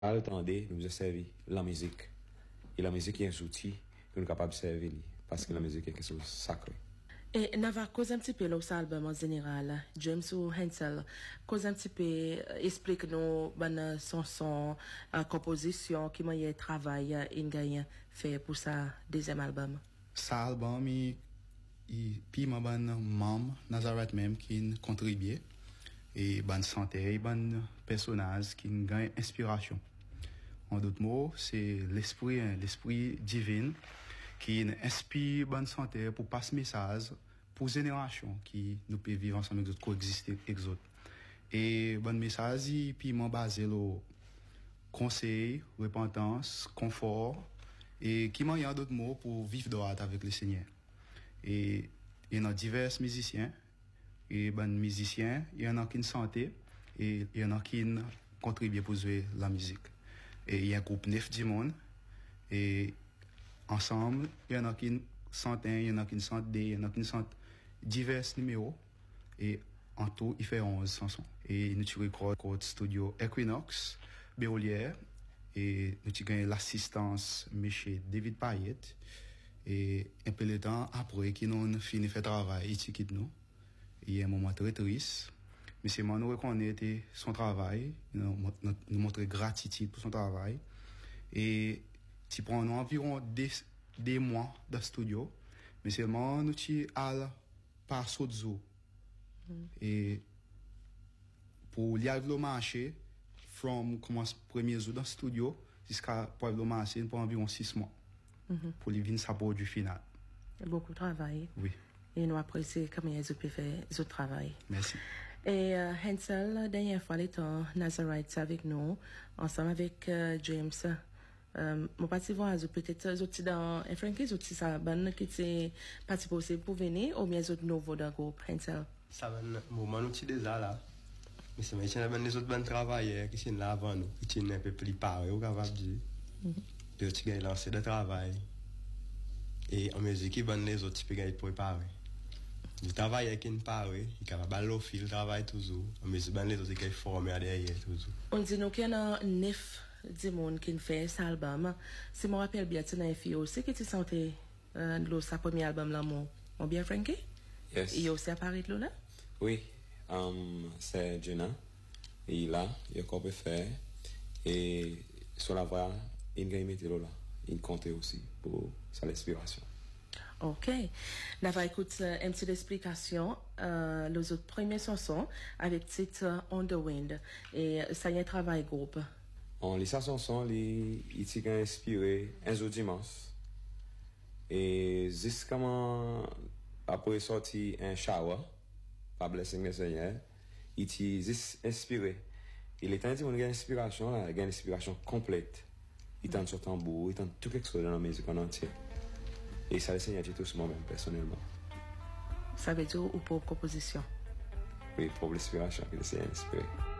À l'attendre, nous avons servi la musique. Et la musique est un outil que nous sommes capables de servir parce que la musique est quelque chose de sacré. Et nous avons causé un petit peu l'album en général, James ou Hensel, cause un petit peu, explique-nous, ben, son composition, qui m'a y travail, il fait pour sa deuxième album. Sa album, puis ma ban membre, Nazareth même, qui contribue, et ban santé, ban personnage qui gagne inspiration. En d'autres mots, c'est l'esprit divin qui inspire bonne santé pour passer message pour génération qui nous peut vivre ensemble avec d'autres coexister avec d'autres. Et bon message puis m'en basé le conseil, repentance, confort et qui m'en y a d'autres mots pour vivre droit avec le Seigneur. Et il y en a divers musiciens et bon musiciens, il y en a qui santé et il y en a qui contribuent pour jouer la musique. Et il y a un groupe 9 du monde et ensemble, il y en a qui sentent il y en a qui sentent il y en a qui sentent divers numéros et en tout, il fait 11 chansons. Et nous recordons studio Equinox, Béolière et nous avons l'assistance M. David Payet et un peu de temps après qu'il nous fini fait travail, il quitte nous. Il y a un moment très triste. Mais c'est moi nous reconnaître son travail, nous montrer gratitude pour son travail et tu prends environ des mois dans le studio, mais seulement nous allons par Sodzo. Et pour y arriver au marché, commence premier jour dans le studio jusqu'à pour arriver au marché, pour environ 6 mois. Pour les venir sa produit final. Beaucoup de travail. Oui. Et nous apprécions comment ils ont fait ce travail. Merci. Et Hensel, dernière fois, il était Nazareth avec nous, ensemble avec James. Mon parti voir peut-être autres dans Frankie autres ça ban qui c'est parti possible pour venir ou bien autres nouveaux dans groupe Hensel. Ça va moment nous déjà là. Mais c'est maintenant les autres ban travailleurs qui sont là avant nous, qui sont un peu plus parés ou capable de tu gagner lancer de travail. Et en musique qui ban les autres tu peux préparer. Du travail qui ne parle, il capable de fil travail toujours. En musique ban les autres qui formé derrière toujours. On dit nous qu'il y a 9 du monde qui fait cet album. Si je me rappelle bien, tu as une fille aussi qui te sentait sa premier album là, mon bien Frankie? Yes. Il a aussi apparu là? Oui, c'est Jenna. Et là, il a encore fait. Et sur la voix, il a mis là. Il comptait aussi pour sa l'inspiration. Ok. On va écouter une petite explication. Les autres premières chansons avec le titre On the Wind. Et ça y est, travail groupe. On lit sa chanson, il s'est inspiré un jour dimanche. Et jusqu'à après sorti un shower, par blessing le Seigneur, il s'est inspiré. Il est un dit, on a une inspiration, là, il a une inspiration complète. Il tente sur tambour, il tente tout quelque chose dans la musique en entier. Et ça, le Seigneur dit tout sur moi-même, personnellement. Ça veut dire ou pour composition? Oui, pour l'inspiration que le Seigneur a inspiré.